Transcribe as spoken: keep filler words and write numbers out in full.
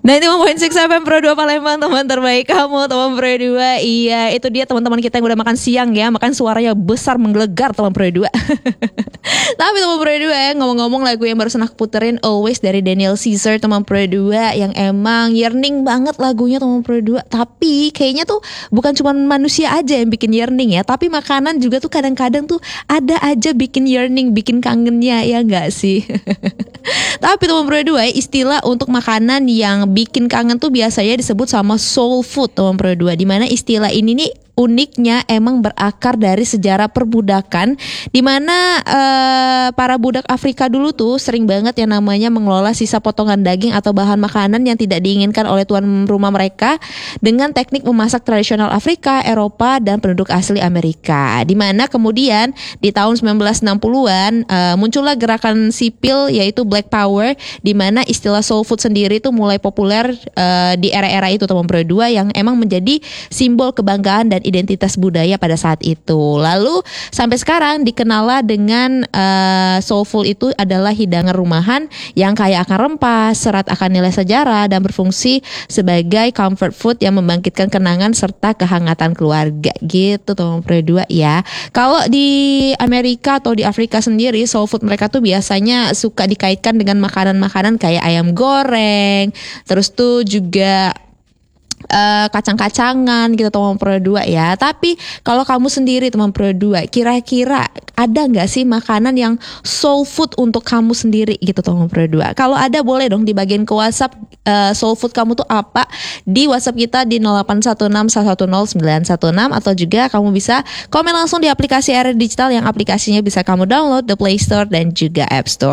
sembilan puluh enam koma enam F M Pro dua Palembang, teman terbaik kamu, teman Pro dua. Iya, itu dia teman-teman kita yang udah makan siang ya, makan suaranya besar menggelegar teman Pro dua. Tapi teman Pro dua ya, ngomong-ngomong lagu yang barusan aku puterin Always dari Daniel Caesar teman Pro dua, yang emang yearning banget lagunya teman Pro dua. Tapi kayaknya tuh bukan cuma manusia aja yang bikin yearning ya, tapi makanan juga tuh kadang-kadang tuh ada aja bikin yearning, bikin kangennya, ya enggak sih? Tapi teman Pro dua, istilah untuk makanan yang bikin kangen tuh biasanya disebut sama soul food teman Pro dua, di mana istilah ini nih uniknya emang berakar dari sejarah perbudakan, di mana uh, para budak Afrika dulu tuh sering banget yang namanya mengelola sisa potongan daging atau bahan makanan yang tidak diinginkan oleh tuan rumah mereka dengan teknik memasak tradisional Afrika, Eropa, dan penduduk asli Amerika. Di mana kemudian di tahun sembilan belas enam puluhan uh, muncullah gerakan sipil yaitu Black Power, di mana istilah soul food sendiri tuh mulai populer uh, di era-era itu teman Pro dua, yang emang menjadi simbol kebanggaan dan identitas budaya pada saat itu. Lalu sampai sekarang dikenallah dengan uh, soulful itu adalah hidangan rumahan yang kaya akan rempah, serat akan nilai sejarah, dan berfungsi sebagai comfort food yang membangkitkan kenangan serta kehangatan keluarga gitu teman Pro dua ya. Kalau di Amerika atau di Afrika sendiri, soul food mereka tuh biasanya suka dikaitkan dengan makanan-makanan kayak ayam goreng, terus tuh juga Uh, kacang-kacangan gitu teman Pro dua ya. Tapi kalau kamu sendiri teman Pro dua, kira-kira ada gak sih makanan yang soul food untuk kamu sendiri gitu teman Pro dua? Kalau ada boleh dong dibagiin ke WhatsApp, uh, soul food kamu tuh apa, di WhatsApp kita di nol delapan satu enam satu satu nol sembilan satu enam, atau juga kamu bisa komen langsung di aplikasi R R Digital yang aplikasinya bisa kamu download di Play Store dan juga App Store.